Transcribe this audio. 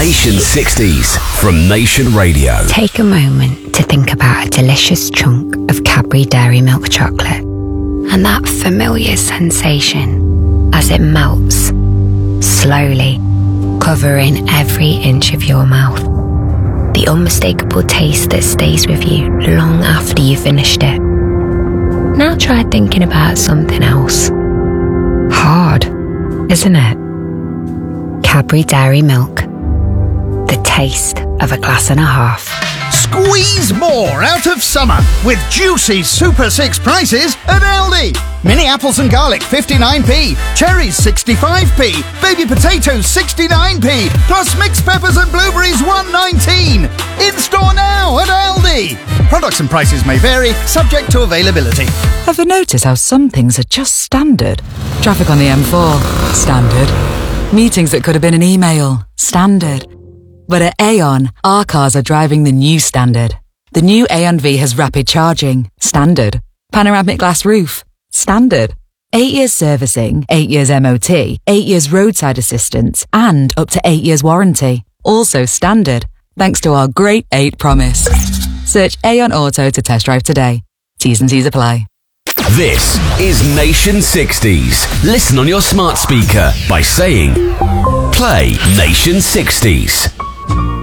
Nation 60s from Nation Radio. Take a moment to think about a delicious chunk of Cadbury Dairy Milk chocolate and that familiar sensation as it melts, slowly covering every inch of your mouth. The unmistakable taste that stays with you long after you've finished it. Now try thinking about something else. Hard, isn't it? Cadbury Dairy Milk. The taste of a glass and a half. Squeeze more out of summer with juicy Super 6 prices at Aldi. Mini apples and garlic 59p, cherries 65p, baby potatoes 69p, plus mixed peppers and blueberries 1.19. In store now at Aldi. Products and prices may vary, subject to availability. Ever notice how some things are just standard? Traffic on the M4, standard. Meetings that could have been an email, standard. But at Aon, our cars are driving the new standard. The new Aon V has rapid charging, standard. Panoramic glass roof, standard. 8 years servicing, 8 years MOT, 8 years roadside assistance, and up to 8 years warranty. Also standard, thanks to our Great 8 promise. Search Aon Auto to test drive today. T's and C's apply. This is Nation 60s. Listen on your smart speaker by saying, Play Nation 60s.